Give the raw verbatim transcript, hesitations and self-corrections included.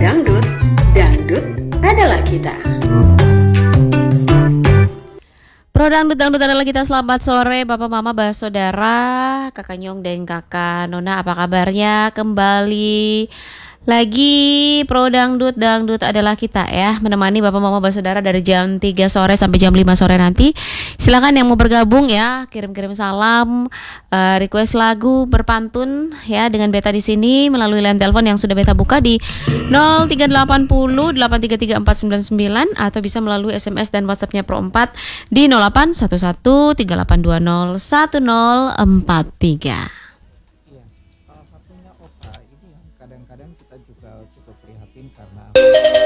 Dangdut, dangdut adalah kita. Pro Dangdut, dangdut adalah kita. Selamat sore Bapak Mama, Bah Saudara, Kakak Nyong dan Kakak Nona. Apa kabarnya? Kembali lagi Pro Dangdut, dangdut adalah kita ya. Menemani Bapak Mama, Bah Saudara dari jam tiga sore sampai jam lima sore nanti. Silakan yang mau bergabung ya, kirim-kirim salam, uh, request lagu, berpantun ya dengan Beta di sini melalui line telepon yang sudah Beta buka di nol tiga delapan nol delapan tiga tiga empat sembilan sembilan atau bisa melalui S M S dan WhatsApp-nya Pro empat di nol delapan satu satu tiga delapan dua nol satu nol empat tiga. Iya, salah satunya Opa ini yang kadang-kadang kita juga cukup prihatin karena